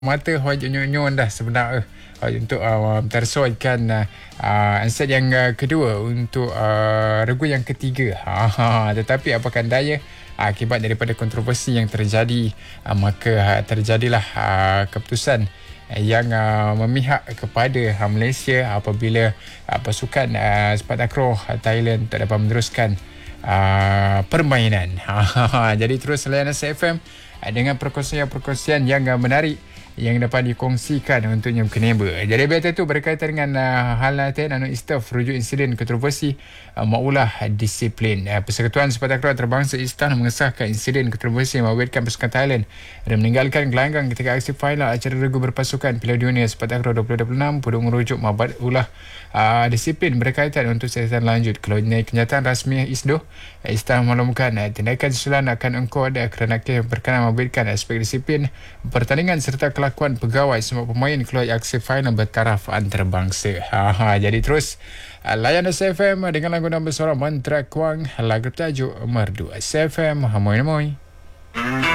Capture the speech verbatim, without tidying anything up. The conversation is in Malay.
mata hoj nyon-nyon dah sebenarnya uh, untuk uh, tersoikan uh, uh, ansat yang uh, kedua untuk uh, regu yang ketiga. Ha, ha, tetapi apakah daya uh, akibat daripada kontroversi yang terjadi, uh, maka uh, terjadilah uh, keputusan yang uh, memihak kepada uh, Malaysia apabila uh, pasukan uh, sepak takraw uh, Thailand tak dapat meneruskan uh, permainan. Jadi terus layan Nasihat F M uh, dengan perkongsian-perkongsian yang uh, menarik yang dapat dikongsikan untuknya berkeneba. Jadi berita itu berkaitan dengan uh, hal latihan anu Istaf rujuk insiden kontroversi uh, maulah disiplin. Uh, Persekutuan Sepak Takraw Antarabangsa Istaf mengesahkan insiden kontroversi yang mewetkan pasukan Thailand dan meninggalkan gelanggang ketika aksi final acara regu berpasukan Piala Dunia Sepak Takraw dua ribu dua puluh enam perlu merujuk mabat ulah uh, disiplin berkaitan untuk siasatan lanjut. Kalau ini kenyataan rasmi Isdoh, Istaf memaklumkan uh, tindakan susulan akan engkau uh, kerana berkenaan mewetkan aspek disiplin pertandingan serta kelakuan pegawai semua pemain keluar aksi final bertaraf antarabangsa. Ha, ha. Jadi terus uh, layan S F M dengan lagu nombor seorang Mantra Kuang, lagu tajuk Merdu. S F M, hamoy-hamoy.